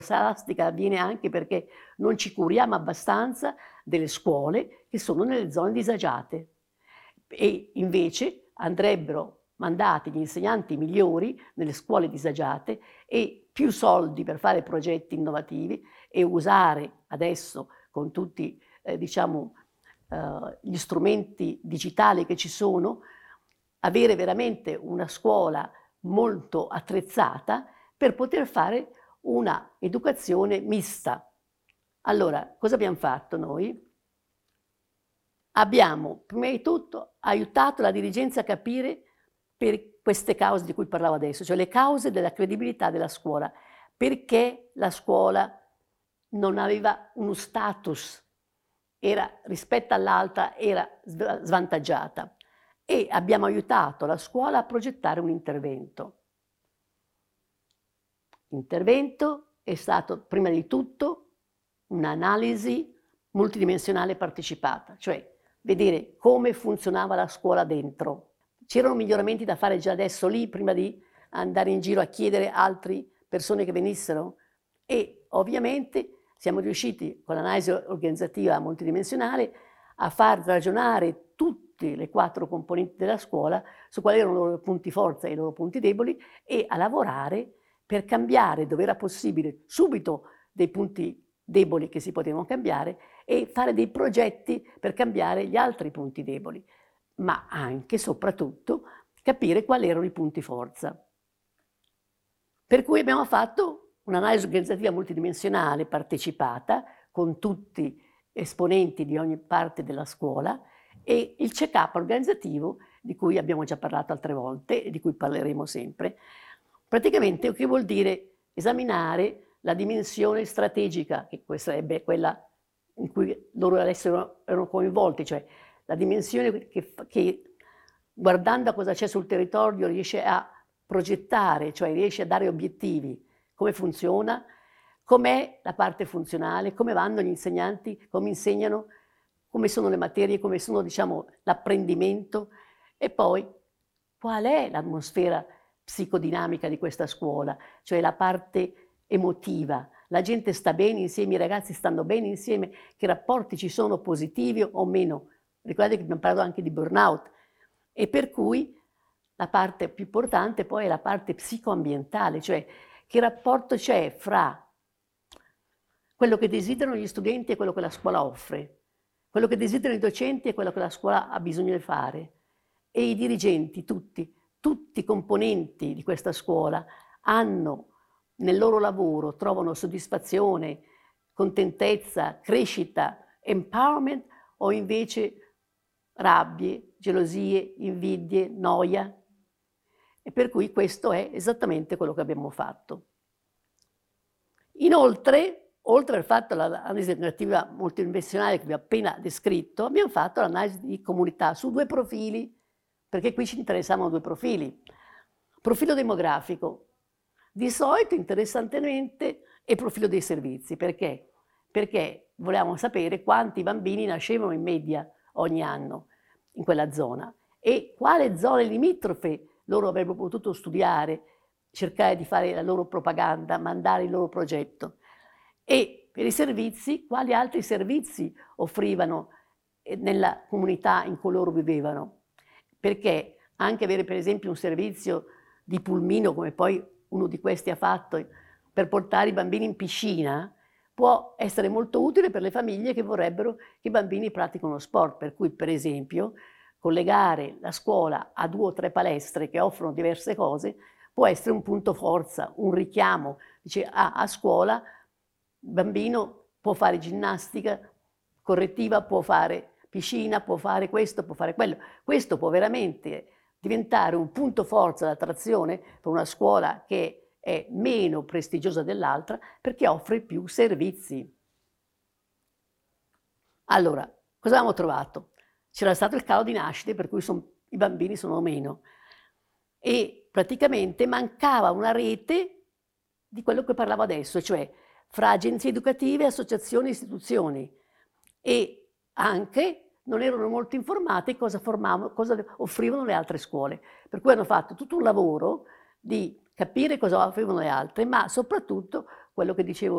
scolastica avviene anche perché non ci curiamo abbastanza delle scuole che sono nelle zone disagiate e invece andrebbero mandati gli insegnanti migliori nelle scuole disagiate e più soldi per fare progetti innovativi e usare adesso con tutti diciamo, gli strumenti digitali che ci sono, avere veramente una scuola molto attrezzata per poter fare una educazione mista. Allora, cosa abbiamo fatto noi? Abbiamo, prima di tutto, aiutato la dirigenza a capire per queste cause di cui parlavo adesso, cioè le cause della credibilità della scuola, perché la scuola non aveva uno status, era, rispetto all'altra era svantaggiata e abbiamo aiutato la scuola a progettare un intervento. L'intervento è stato prima di tutto un'analisi multidimensionale partecipata, cioè vedere come funzionava la scuola dentro. C'erano miglioramenti da fare già adesso lì prima di andare in giro a chiedere a altre persone che venissero e ovviamente siamo riusciti con l'analisi organizzativa multidimensionale a far ragionare tutte le 4 componenti della scuola su quali erano i loro punti forza e i loro punti deboli e a lavorare per cambiare dove era possibile subito dei punti deboli che si potevano cambiare e fare dei progetti per cambiare gli altri punti deboli, ma anche, soprattutto, capire quali erano i punti forza. Per cui abbiamo fatto un'analisi organizzativa multidimensionale partecipata con tutti esponenti di ogni parte della scuola e il check-up organizzativo di cui abbiamo già parlato altre volte e di cui parleremo sempre. Praticamente che vuol dire esaminare la dimensione strategica, che questa sarebbe quella in cui loro adesso erano coinvolti, cioè la dimensione che guardando a cosa c'è sul territorio riesce a progettare, cioè riesce a dare obiettivi, come funziona, com'è la parte funzionale, come vanno gli insegnanti, come insegnano, come sono le materie, come sono diciamo, l'apprendimento e poi qual è l'atmosfera psicodinamica di questa scuola, cioè la parte emotiva. La gente sta bene insieme, i ragazzi stanno bene insieme, che rapporti ci sono positivi o meno. Ricordate che abbiamo parlato anche di burnout e per cui la parte più importante poi è la parte psicoambientale, cioè che rapporto c'è fra quello che desiderano gli studenti e quello che la scuola offre, quello che desiderano i docenti e quello che la scuola ha bisogno di fare e i dirigenti, tutti i componenti di questa scuola hanno nel loro lavoro, trovano soddisfazione, contentezza, crescita, empowerment o invece rabbie, gelosie, invidie, noia. E per cui questo è esattamente quello che abbiamo fatto. Inoltre, oltre al fatto l'analisi narrativa multidimensionale che vi ho appena descritto, abbiamo fatto l'analisi di comunità su 2 profili, perché qui ci interessavano 2 profili. Profilo demografico, di solito interessantemente, e profilo dei servizi. Perché? Perché volevamo sapere quanti bambini nascevano in media ogni anno in quella zona e quale zone limitrofe loro avrebbero potuto studiare, cercare di fare la loro propaganda, mandare il loro progetto. E per i servizi, quali altri servizi offrivano nella comunità in cui loro vivevano. Perché anche avere per esempio un servizio di pulmino, come poi uno di questi ha fatto, per portare i bambini in piscina, può essere molto utile per le famiglie che vorrebbero che i bambini pratichino sport. Per cui, per esempio, collegare la scuola a 2 o 3 palestre che offrono diverse cose può essere un punto forza, un richiamo. Dice, a scuola il bambino può fare ginnastica correttiva, può fare piscina, può fare questo, può fare quello. Questo può veramente diventare un punto forza d'attrazione per una scuola che è meno prestigiosa dell'altra perché offre più servizi. Allora, cosa abbiamo trovato? C'era stato il calo di nascite per cui i bambini sono meno e praticamente mancava una rete di quello che parlavo adesso, cioè fra agenzie educative, associazioni e istituzioni e anche non erano molto informati cosa offrivano le altre scuole. Per cui hanno fatto tutto un lavoro di capire cosa offrivano le altre, ma soprattutto quello che dicevo